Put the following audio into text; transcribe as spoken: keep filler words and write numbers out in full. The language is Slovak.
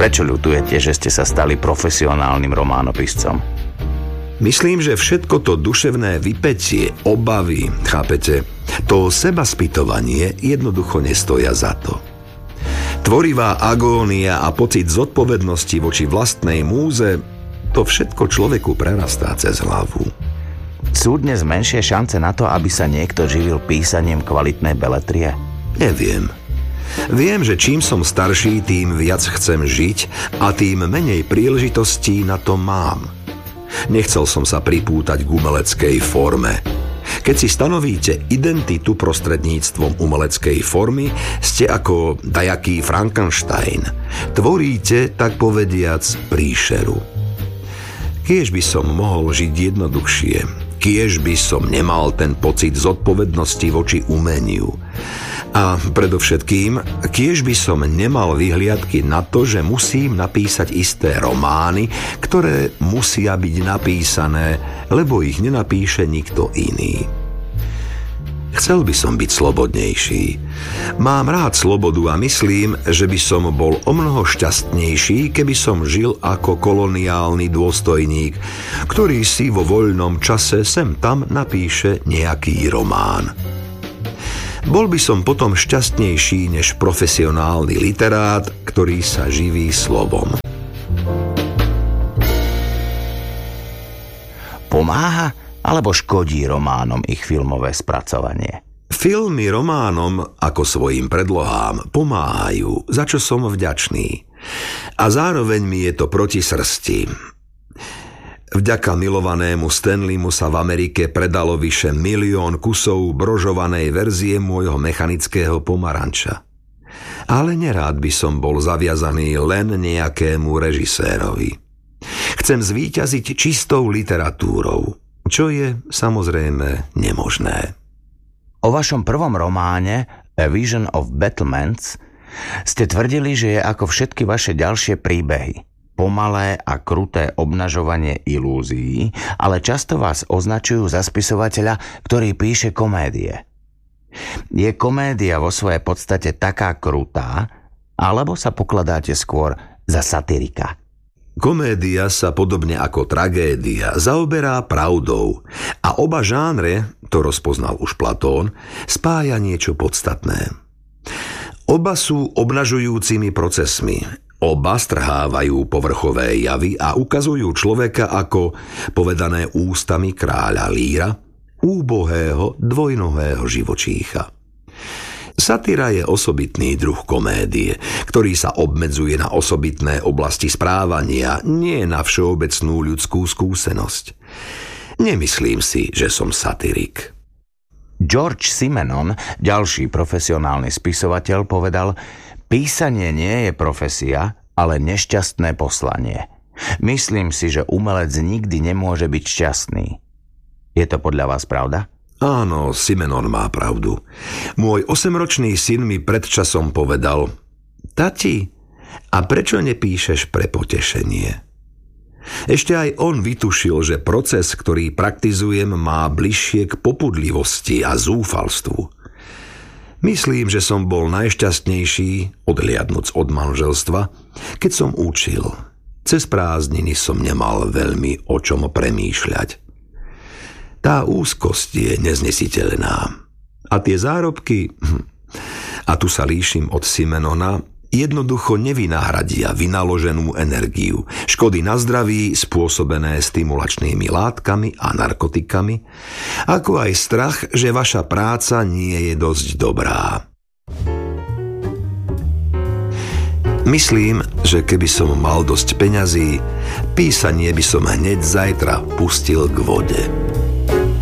Prečo ľutujete, že ste sa stali profesionálnym románopiscom? Myslím, že všetko to duševné vypätie, obavy, chápete, to sebaspytovanie jednoducho nestoja za to. Tvorivá agónia a pocit zodpovednosti voči vlastnej múze, to všetko človeku prerastá cez hlavu. Sú dnes menšie šance na to, aby sa niekto živil písaním kvalitnej beletrie? Neviem. Viem, že čím som starší, tým viac chcem žiť a tým menej príležitostí na to mám. Nechcel som sa pripútať k umeleckej forme. Keď si stanovíte identitu prostredníctvom umeleckej formy, ste ako dajaký Frankenstein. Tvoríte, tak povediac, príšeru. Kiež by som mohol žiť jednoduchšie, kiež by som nemal ten pocit zodpovednosti voči umeniu. A predovšetkým, kiež by som nemal vyhliadky na to, že musím napísať isté romány, ktoré musia byť napísané, lebo ich nenapíše nikto iný. Chcel by som byť slobodnejší. Mám rád slobodu a myslím, že by som bol omnoho šťastnejší, keby som žil ako koloniálny dôstojník, ktorý si vo voľnom čase sem tam napíše nejaký román. Bol by som potom šťastnejší než profesionálny literát, ktorý sa živí slovom. Pomáha alebo škodí románom ich filmové spracovanie? Filmy románom ako svojim predlohám pomáhajú, za čo som vďačný. A zároveň mi je to proti srsti. Vďaka milovanému Stanleymu sa v Amerike predalo vyše milión kusov brožovanej verzie môjho mechanického pomaranča. Ale nerád by som bol zaviazaný len nejakému režisérovi. Chcem zvíťaziť čistou literatúrou, čo je samozrejme nemožné. O vašom prvom románe A Vision of Battlements ste tvrdili, že je ako všetky vaše ďalšie príbehy. Pomalé a kruté obnažovanie ilúzií, ale často vás označujú za spisovateľa, ktorý píše komédie. Je komédia vo svojej podstate taká krutá, alebo sa pokladáte skôr za satirika? Komédia sa podobne ako tragédia zaoberá pravdou a oba žánre, to rozpoznal už Platón, spája niečo podstatné. Oba sú obnažujúcimi procesmi. Oba strhávajú povrchové javy a ukazujú človeka ako, povedané ústami kráľa Líra, úbohého dvojnohého živočícha. Satíra je osobitný druh komédie, ktorý sa obmedzuje na osobitné oblasti správania, nie na všeobecnú ľudskú skúsenosť. Nemyslím si, že som satírik. George Simenon, ďalší profesionálny spisovateľ, povedal: písanie nie je profesia, ale nešťastné poslanie. Myslím si, že umelec nikdy nemôže byť šťastný. Je to podľa vás pravda? Áno, Simenon má pravdu. Môj osemročný syn mi pred časom povedal: Tati, a prečo nepíšeš pre potešenie? Ešte aj on vytušil, že proces, ktorý praktizujem, má bližšie k popudlivosti a zúfalstvu. Myslím, že som bol najšťastnejší, odhliadnuc od manželstva, keď som učil. Cez prázdniny som nemal veľmi o čom premýšľať. Tá úzkosť je neznesiteľná. A tie zárobky, a tu sa líšim od Simenona, jednoducho nevynahradia vynaloženú energiu, škody na zdraví spôsobené stimulačnými látkami a narkotikami, ako aj strach, že vaša práca nie je dosť dobrá. Myslím, že keby som mal dosť peňazí, písanie by som hneď zajtra pustil k vode.